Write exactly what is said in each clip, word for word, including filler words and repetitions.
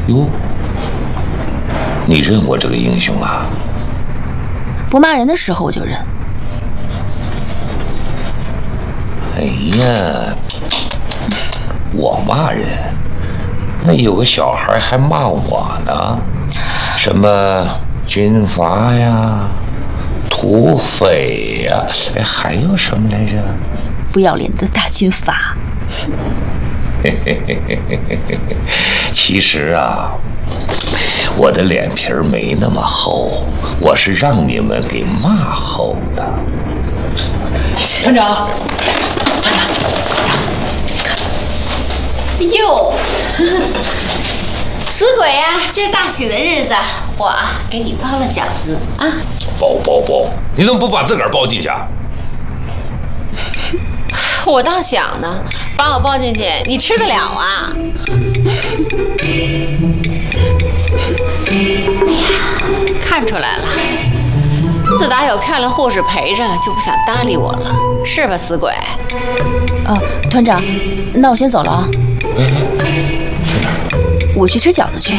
哟，你认我这个英雄啊？ 不骂人的时候我就认。 哎呀，我骂人，那有个小孩还骂我呢，什么军阀呀、土匪呀，哎，还有什么来着？ 不要脸的大军阀。 其实啊，我的脸皮儿没那么厚，我是让你们给骂厚的。 团长，团长， 哟，死鬼呀！今儿大喜的日子，我啊给你包了饺子啊！ 包包包！你怎么不把自个儿包进去啊？ 我倒想呢，把我包进去，你吃得了啊？哎呀，看出来了，自打有漂亮护士陪着，就不想搭理我了，是吧，死鬼？ 哦，团长，那我先走了啊。 哎哎，去哪儿？ 我去吃饺子去。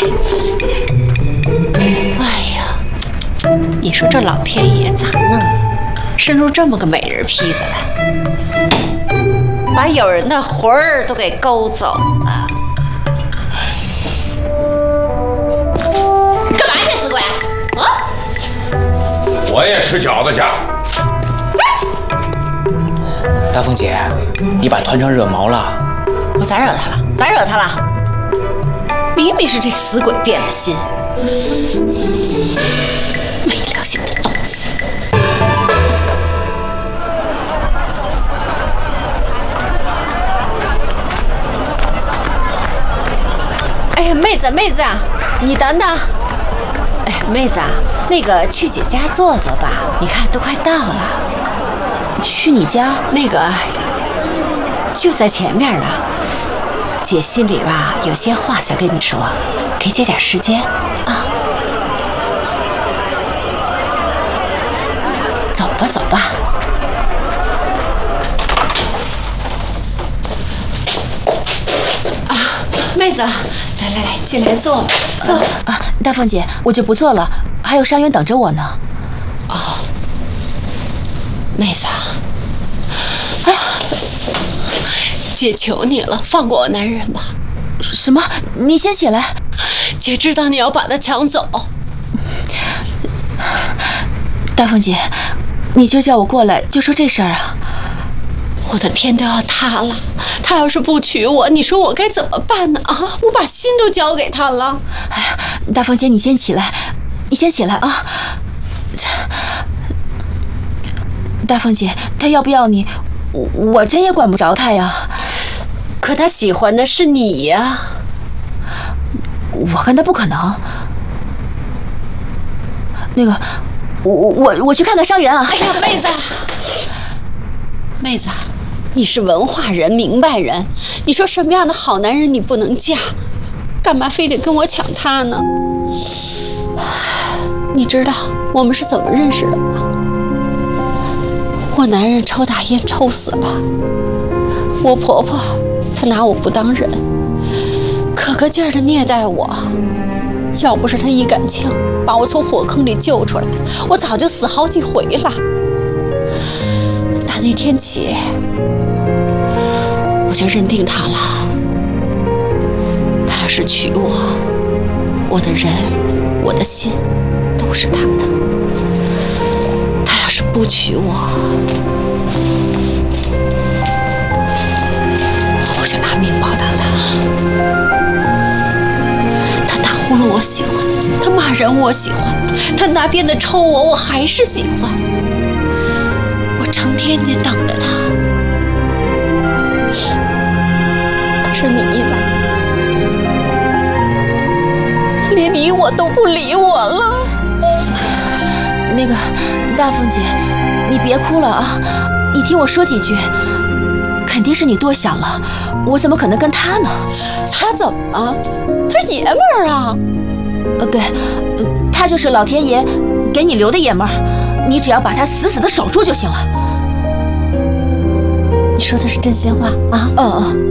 哎呀，你说这老天爷咋弄的？生出这么个美人坯子来，把有人的魂儿都给勾走了。干嘛去，死鬼？啊！ 我也吃饺子去。 大凤姐，你把团长惹毛了？ 我咋惹他了？咋惹他了？明明是这死鬼变了心，没良心的东西！哎呀，妹子妹子，你等等！哎，妹子，那个去姐家坐坐吧，你看都快到了。 去你家？ 那个就在前面呢。姐心里吧有些话想跟你说，给姐点时间啊。走吧走吧。啊，妹子，来来来，进来坐吧，坐。 啊，大凤姐，我就不坐了，还有伤员等着我呢。 哦，妹子，哎呀，姐求你了，放过我男人吧。 什么？你先起来。 姐知道你要把他抢走。 大凤姐，你今儿叫我过来就说这事儿啊？ 我的天都要塌了，他要是不娶我，你说我该怎么办呢？啊，我把心都交给他了。 哎呀，大凤姐，你先起来，你先起来啊！大凤姐，他要不要你，我我真也管不着他呀。 可他喜欢的是你呀。 我跟他不可能。那个，我我我去看看伤员啊！ 哎呀，妹子，妹子，你是文化人、明白人，你说什么样的好男人你不能嫁？干嘛非得跟我抢他呢？你知道我们是怎么认识的吗？我男人抽大烟抽死了，我婆婆她拿我不当人，可个劲儿的虐待我。要不是她一杆枪把我从火坑里救出来，我早就死好几回了。打那天起，我就认定他了。他要是娶我，我的人，我的心都是他的。他要是不娶我，我就拿命报答他。他打呼噜我喜欢，他骂人我喜欢，他拿鞭子抽我我还是喜欢。我成天就等着他，可是你一来，他连理我都不理我了。 那个大凤姐，你别哭了啊！你听我说几句。肯定是你多想了，我怎么可能跟他呢？ 他怎么了？他爷们儿啊！ 呃，对，他就是老天爷给你留的爷们儿，你只要把他死死的守住就行了。 你说的是真心话啊？ 嗯嗯。